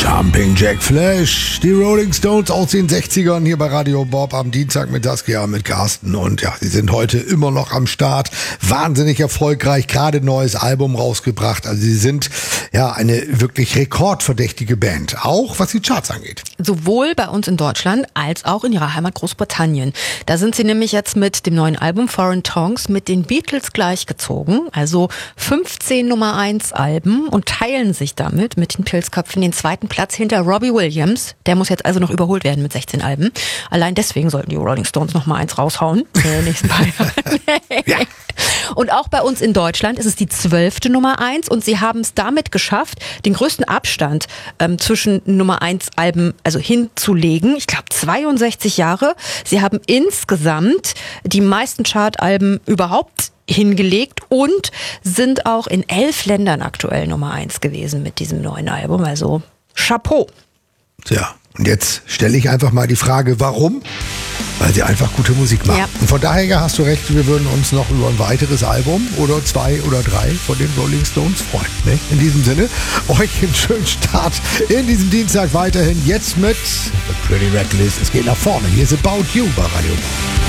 Jumping Jack Flash, die Rolling Stones aus den 60ern hier bei Radio Bob am Dienstag mit Saskia, mit Carsten. Und ja, sie sind heute immer noch am Start. Wahnsinnig erfolgreich, gerade ein neues Album rausgebracht. Also sie sind ja eine wirklich rekordverdächtige Band, auch was die Charts angeht. Sowohl bei uns in Deutschland als auch in ihrer Heimat Großbritannien. Da sind sie nämlich jetzt mit dem neuen Album Foreign Tongues mit den Beatles gleichgezogen. Also 15 Nummer 1 Alben und teilen sich damit mit den Pilzköpfen den zweiten Platz hinter Robbie Williams. Der muss jetzt also noch überholt werden mit 16 Alben. Allein deswegen sollten die Rolling Stones noch mal eins raushauen in den nächsten paar Jahren. Ja. Und auch bei uns in Deutschland ist es die 12. Nummer 1 und sie haben es damit geschafft, den größten Abstand zwischen Nummer 1 Alben also hinzulegen. Ich glaube 62 Jahre. Sie haben insgesamt die meisten Chartalben überhaupt hingelegt und sind auch in 11 Ländern aktuell Nummer 1 gewesen mit diesem neuen Album. Also Chapeau. Ja, und jetzt stelle ich einfach mal die Frage, warum? Weil sie einfach gute Musik machen. Ja. Und von daher hast du recht, wir würden uns noch über ein weiteres Album oder 2 oder 3 von den Rolling Stones freuen. Ne? In diesem Sinne, euch einen schönen Start in diesem Dienstag weiterhin. Jetzt mit The Pretty Reckless. Es geht nach vorne. Hier ist About You bei Radio.